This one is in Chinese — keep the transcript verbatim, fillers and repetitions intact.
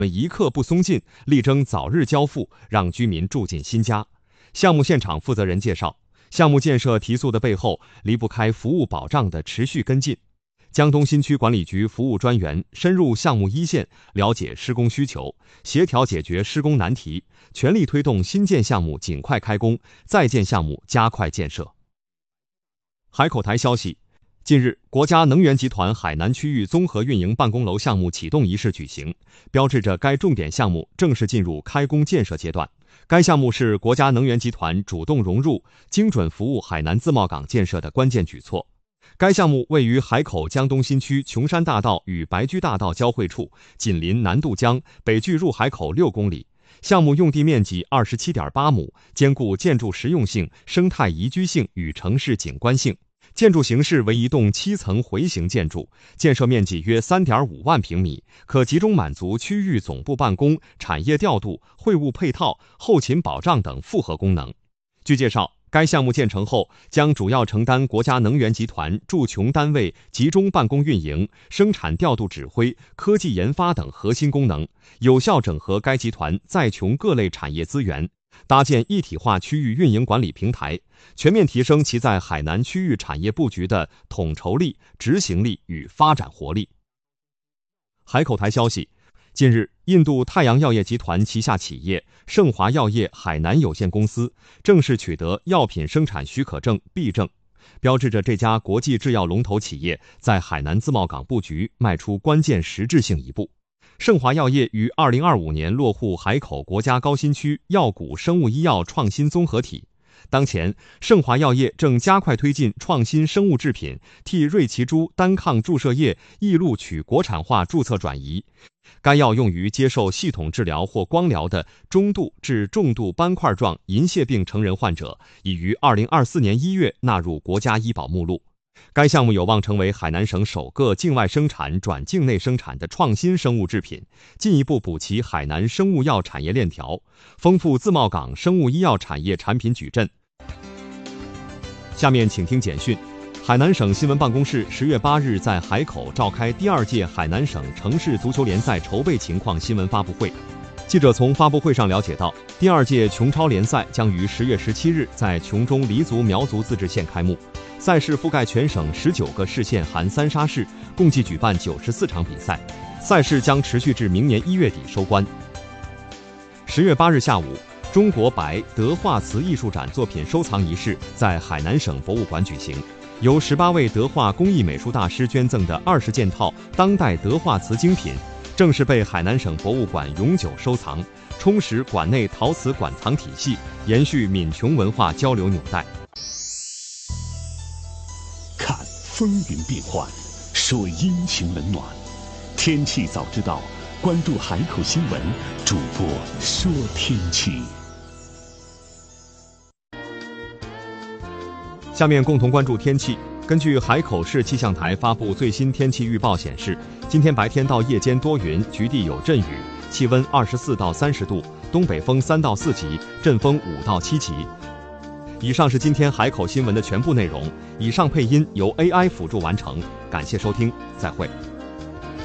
一刻不松劲，力争早日交付，让居民住进新家。项目现场负责人介绍，项目建设提速的背后，离不开服务保障的持续跟进。江东新区管理局服务专员深入项目一线，了解施工需求，协调解决施工难题，全力推动新建项目尽快开工，在建项目加快建设。海口台消息，近日，国家能源集团海南区域综合运营办公楼项目启动仪式举行，标志着该重点项目正式进入开工建设阶段。该项目是国家能源集团主动融入、精准服务海南自贸港建设的关键举措。该项目位于海口江东新区琼山大道与白驹大道交汇处，紧邻南渡江，北距入海口六公里。项目用地面积 二十七点八亩，兼顾建筑实用性、生态宜居性与城市景观性。建筑形式为一栋七层回形建筑，建设面积约 三点五万平米，可集中满足区域总部办公、产业调度、会务配套、后勤保障等复合功能。据介绍，该项目建成后，将主要承担国家能源集团驻琼单位集中办公运营、生产调度指挥、科技研发等核心功能，有效整合该集团在琼各类产业资源，搭建一体化区域运营管理平台，全面提升其在海南区域产业布局的统筹力、执行力与发展活力。海口台消息，近日，印度太阳药业集团旗下企业盛华药业海南有限公司正式取得药品生产许可证 B 证，标志着这家国际制药龙头企业在海南自贸港布局迈出关键实质性一步。盛华药业于二零二五年落户海口国家高新区药谷生物医药创新综合体。当前，盛华药业正加快推进创新生物制品替瑞奇珠单抗注射液易录取国产化注册转移。该药用于接受系统治疗或光疗的中度至重度斑块状银屑病成人患者，已于二零二四年一月纳入国家医保目录。该项目有望成为海南省首个境外生产转境内生产的创新生物制品，进一步补齐海南生物药产业链条，丰富自贸港生物医药产业产品矩阵。下面请听简讯。海南省新闻办公室十月八日在海口召开第二届海南省城市足球联赛筹备情况新闻发布会。记者从发布会上了解到，第二届琼超联赛将于十月十七日在琼中黎族苗族自治县开幕。赛事覆盖全省十九个市县含三沙市，共计举办九十四场比赛。赛事将持续至明年一月底收官。十月八日下午，中国白德化瓷艺术展作品收藏仪式在海南省博物馆举行。由十八位德化工艺美术大师捐赠的二十件套当代德化瓷精品，正式被海南省博物馆永久收藏，充实馆内陶瓷馆藏体系，延续闽琼文化交流纽带。 看风云变幻，说阴晴冷暖，天气早知道，关注海口新闻，主播说天气。 下面共同关注天气。根据海口市气象台发布最新天气预报显示，今天白天到夜间多云，局地有阵雨，气温二十四到三十度，东北风三到四级，阵风五到七级。以上是今天海口新闻的全部内容，以上配音由 A I 辅助完成，感谢收听，再会。